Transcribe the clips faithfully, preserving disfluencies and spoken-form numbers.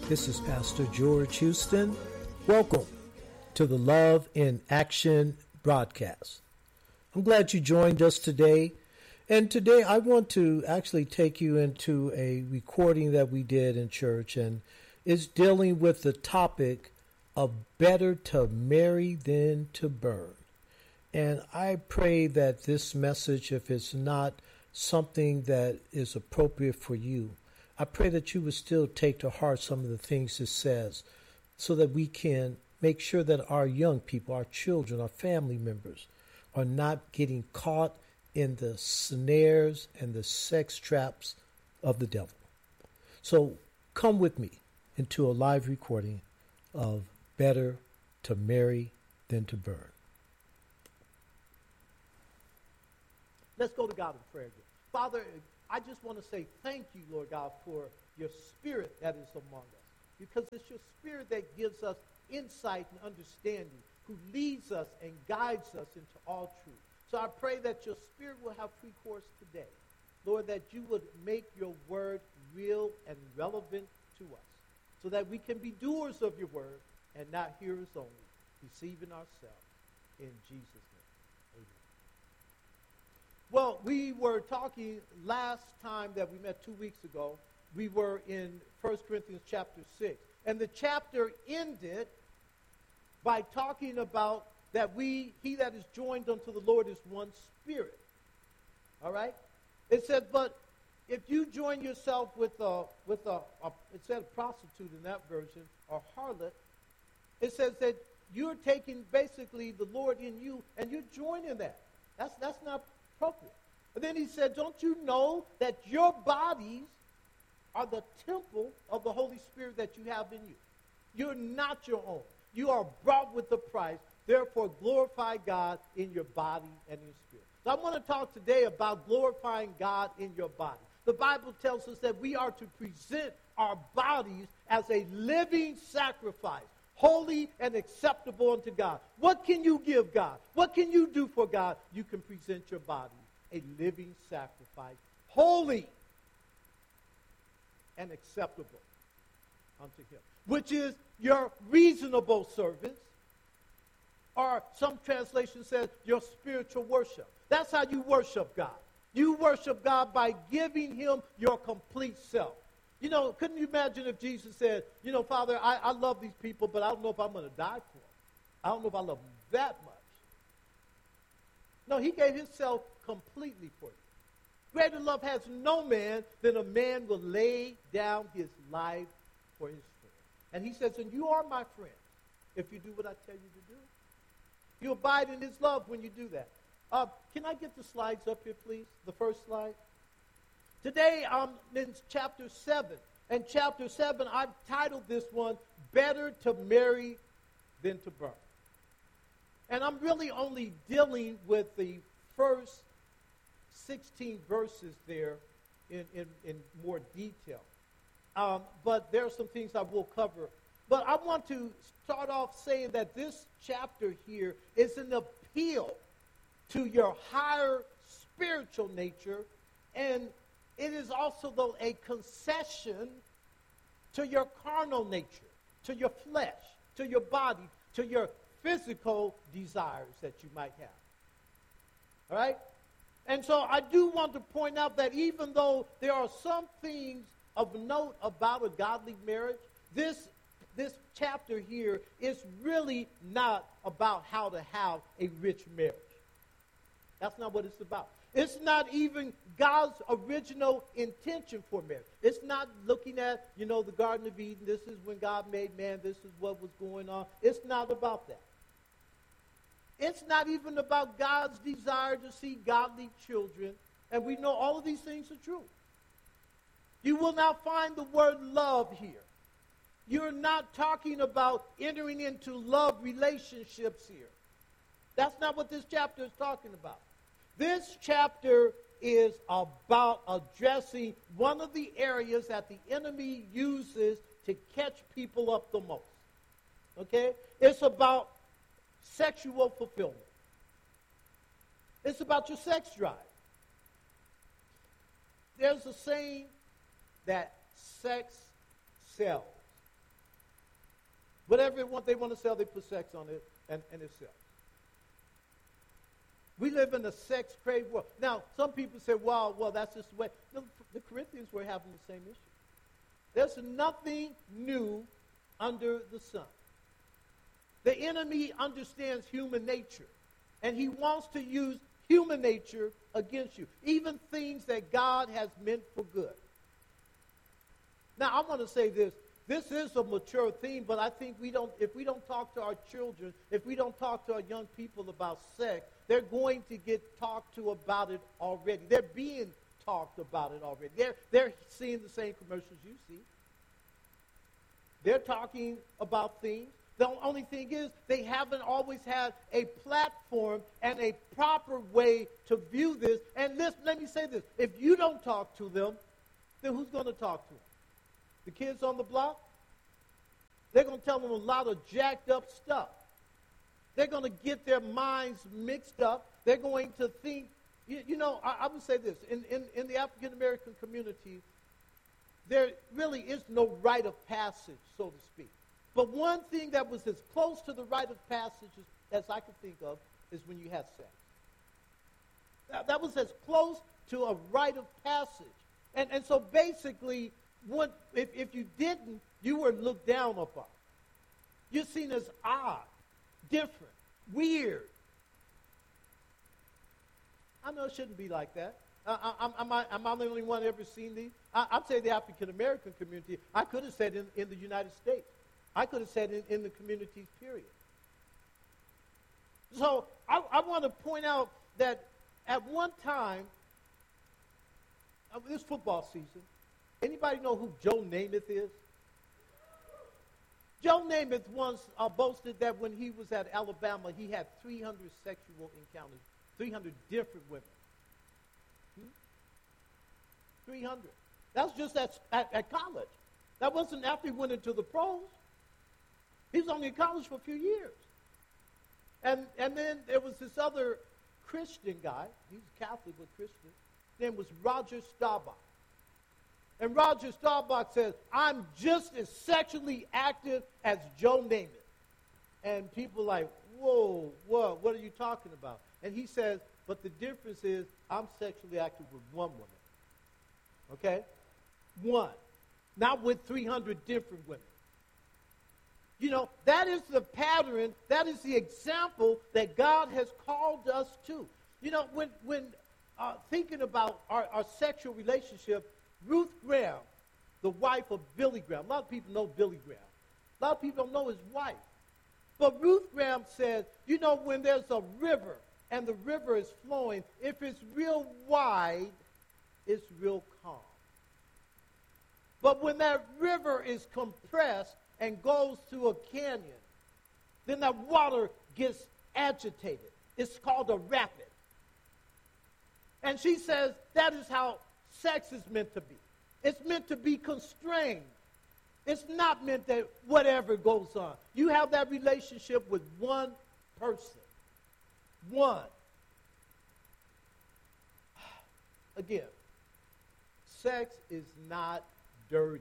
This is Pastor George Houston. Welcome to the Love in Action broadcast. I'm glad you joined us today. And today I want to actually take you into a recording that we did in church, and it's dealing with the topic of better to marry than to burn. And I pray that this message, if it's not something that is appropriate for you, I pray that you would still take to heart some of the things it says so that we can make sure that our young people, our children, our family members are not getting caught in the snares and the sex traps of the devil. So come with me into a live recording of Better to Marry Than to Burn. Let's go to God in prayer again. Father, I just want to say thank you, Lord God, for your spirit that is among us. Because it's your spirit that gives us insight and understanding, who leads us and guides us into all truth. So I pray that your spirit will have free course today. Lord, that you would make your word real and relevant to us, so that we can be doers of your word and not hearers only, deceiving ourselves. In Jesus' name, amen. Well, we were talking last time that we met two weeks ago. We were in First Corinthians chapter six. And the chapter ended by talking about that we, he that is joined unto the Lord is one spirit. All right? It said, but if you join yourself with a, with a, a it said a prostitute in that version, or harlot, it says that you're taking basically the Lord in you and you're joining that. That's, that's not appropriate. And then he said, don't you know that your bodies are the temple of the Holy Spirit that you have in you? You're not your own. You are bought with the price. Therefore, glorify God in your body and in your spirit. So I want to talk today about glorifying God in your body. The Bible tells us that we are to present our bodies as a living sacrifice, holy and acceptable unto God. What can you give God? What can you do for God? You can present your body a living sacrifice, holy and acceptable unto him, which is your reasonable service, or some translation says your spiritual worship. That's how you worship God. You worship God by giving him your complete self. You know, couldn't you imagine if Jesus said, you know, Father, I, I love these people, but I don't know if I'm going to die for them. I don't know if I love them that much. No, he gave himself completely for you. Greater love has no man than a man will lay down his life for his friend. And he says, and you are my friend if you do what I tell you to do. You abide in his love when you do that. Uh, can I get the slides up here, please? The first slide. Today, I'm in chapter seven. And chapter seven, I've titled this one, Better to Marry Than to Burn. And I'm really only dealing with the first sixteen verses there in, in, in more detail. Um, but there are some things I will cover. But I want to start off saying that this chapter here is an appeal to your higher spiritual nature, and it is also, though, a concession to your carnal nature, to your flesh, to your body, to your physical desires that you might have. All right? And so I do want to point out that even though there are some things of note about a godly marriage, this this chapter here is really not about how to have a rich marriage. That's not what it's about. It's not even God's original intention for marriage. It's not looking at, you know, the Garden of Eden. This is when God made man. This is what was going on. It's not about that. It's not even about God's desire to see godly children. And we know all of these things are true. You will not find the word love here. You're not talking about entering into love relationships here. That's not what this chapter is talking about. This chapter is about addressing one of the areas that the enemy uses to catch people up the most. Okay? It's about sexual fulfillment. It's about your sex drive. There's a saying that sex sells. Whatever it want, they want to sell, they put sex on it, and, and it sells. We live in a sex-craved world. Now, some people say, well, well, that's just the way. No, the Corinthians were having the same issue. There's nothing new under the sun. The enemy understands human nature, and he wants to use human nature against you, even things that God has meant for good. Now, I want to say this. This is a mature theme, but I think we don't, if we don't talk to our children, if we don't talk to our young people about sex, they're going to get talked to about it already. They're being talked about it already. They're, they're seeing the same commercials you see. They're talking about things. The only thing is they haven't always had a platform and a proper way to view this. And this, let me say this. If you don't talk to them, then who's going to talk to them? The kids on the block? They're going to tell them a lot of jacked up stuff. They're going to get their minds mixed up. They're going to think, you, you know, I, I would say this. In, in, in the African-American community, there really is no rite of passage, so to speak. But one thing that was as close to the rite of passage as, as I could think of is when you had sex. That, that was as close to a rite of passage. And, and so basically, what, if, if you didn't, you were looked down upon. You're seen as odd, different, weird. I know it shouldn't be like that. Uh, I, am, I, am I the only one ever seen these? I, I'd say the African-American community. I could have said in, in the United States. I could have said in, in the communities, period. So I, I want to point out that at one time, uh, this football season, anybody know who Joe Namath is? Joe Namath once uh, boasted that when he was at Alabama, he had three hundred sexual encounters, three hundred different women. Hmm? three hundred. That's just at, at, at college. That wasn't after he went into the pros. He was only in college for a few years. And, and then there was this other Christian guy. He's Catholic but Christian. His name was Roger Staubach. And Roger Staubach says, I'm just as sexually active as Joe Namath. And people are like, whoa, whoa, what are you talking about? And he says, but the difference is I'm sexually active with one woman. Okay? One. Not with three hundred different women. You know, that is the pattern, that is the example that God has called us to. You know, when, when uh, thinking about our, our sexual relationship, Ruth Graham, the wife of Billy Graham. A lot of people know Billy Graham. A lot of people don't know his wife. But Ruth Graham said, you know, when there's a river and the river is flowing, if it's real wide, it's real calm. But when that river is compressed and goes through a canyon, then that water gets agitated. It's called a rapid. And she says that is how sex is meant to be. It's meant to be constrained. It's not meant that whatever goes on. You have that relationship with one person. One. Again, sex is not dirty.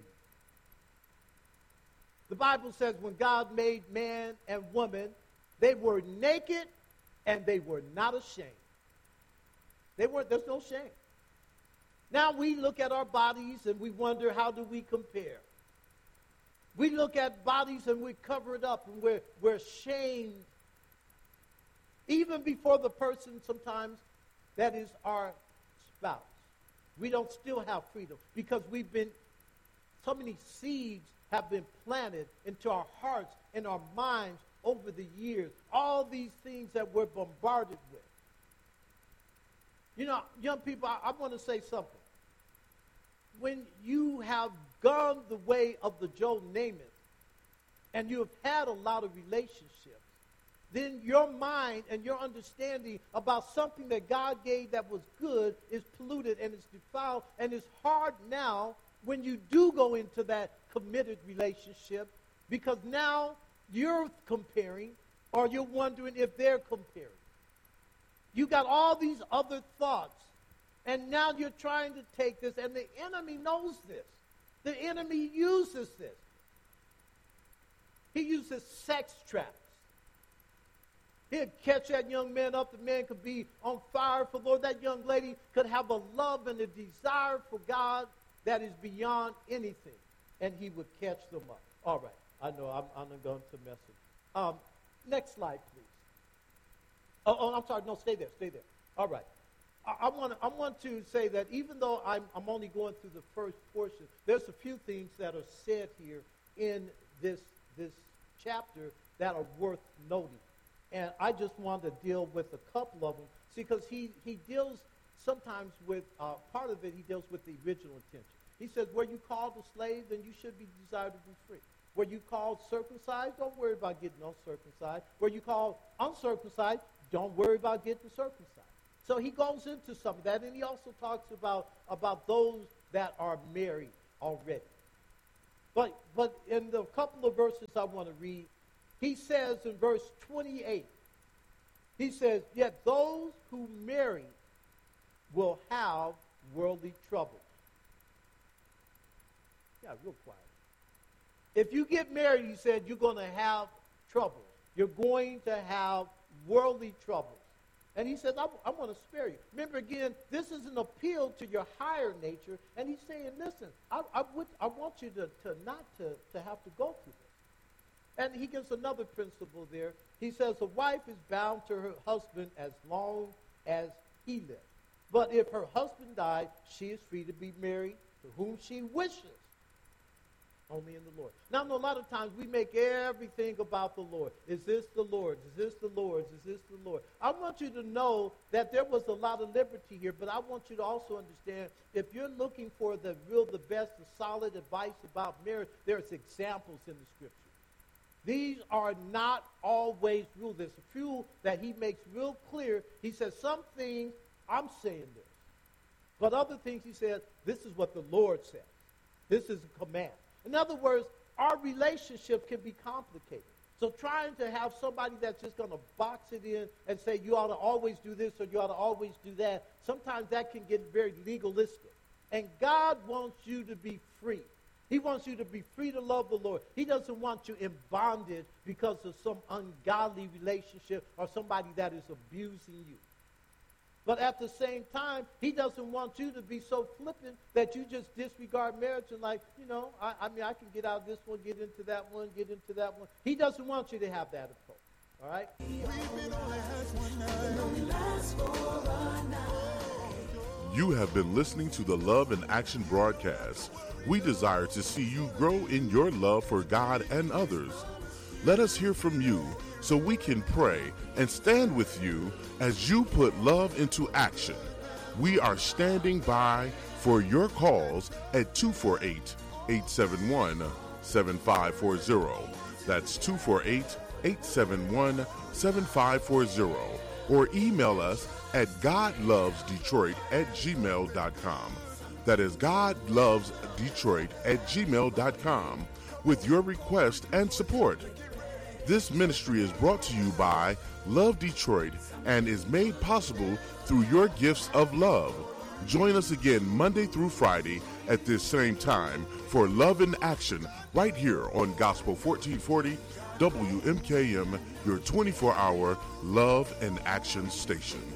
The Bible says when God made man and woman, they were naked and they were not ashamed. They weren't, there's no shame. Now we look at our bodies and we wonder, how do we compare? We look at bodies and we cover it up and we're, we're ashamed. Even before the person sometimes that is our spouse. We don't still have freedom because we've been, so many seeds have been planted into our hearts and our minds over the years. All these things that we're bombarded with. You know, young people, I, I want to say something. When you have gone the way of the Joe Namath and you have had a lot of relationships, then your mind and your understanding about something that God gave that was good is polluted and it's defiled, and it's hard now when you do go into that committed relationship, because now you're comparing or you're wondering if they're comparing. You got all these other thoughts, and now you're trying to take this, and the enemy knows this. The enemy uses this. He uses sex traps. He'd catch that young man up. The man could be on fire for the Lord. That young lady could have a love and a desire for God that is beyond anything. And he would catch them up. All right. I know I'm, I'm going to mess it. Um, next slide, please. Oh, oh, I'm sorry. No, stay there. Stay there. All right. I, I want to I want to say that even though I'm, I'm only going through the first portion, there's a few things that are said here in this, this chapter that are worth noting. And I just wanted to deal with a couple of them. See, because he, he deals sometimes with, uh, part of it, he deals with the original intention. He says, were you called a slave, then you should be desired to be free. Were you called circumcised? Don't worry about getting uncircumcised. Were you called uncircumcised? Don't worry about getting circumcised. So he goes into some of that, and he also talks about, about those that are married already. But, but in the couple of verses I want to read, he says in verse twenty-eight, he says, yet those who marry will have worldly troubles. Yeah, real quiet. If you get married, he said, you're going to have trouble. You're going to have worldly troubles. And he says, I, I want to spare you. Remember, again, this is an appeal to your higher nature. And he's saying, listen, I, I, would, I want you to, to not to, to have to go through this. And he gives another principle there. He says, a wife is bound to her husband as long as he lives. But if her husband died, she is free to be married to whom she wishes. Only in the Lord. Now, a lot of times we make everything about the Lord. Is this the Lord's? Is this the Lord's? Is this the Lord? I want you to know that there was a lot of liberty here, but I want you to also understand if you're looking for the real, the best, the solid advice about marriage, there's examples in the Scripture. These are not always rules. There's a few that he makes real clear. He says, some things, I'm saying this. But other things he says, this is what the Lord says. This is a command. In other words, our relationship can be complicated. So trying to have somebody that's just going to box it in and say you ought to always do this or you ought to always do that, sometimes that can get very legalistic. And God wants you to be free. He wants you to be free to love the Lord. He doesn't want you in bondage because of some ungodly relationship or somebody that is abusing you. But at the same time, he doesn't want you to be so flippant that you just disregard marriage and like, you know, I, I mean, I can get out of this one, get into that one, get into that one. He doesn't want you to have that approach. All right? You have been listening to the Love in Action broadcast. We desire to see you grow in your love for God and others. Let us hear from you so we can pray and stand with you as you put love into action. We are standing by for your calls at two four eight, eight seven one, seven five four zero. That's two four eight, eight seven one, seven five four zero. Or email us at godlovesdetroit at gmail dot com. That is godlovesdetroit at gmail dot com with your request and support. This ministry is brought to you by Love Detroit and is made possible through your gifts of love. Join us again Monday through Friday at this same time for Love in Action right here on Gospel fourteen forty W M K M, your twenty-four hour Love and Action station.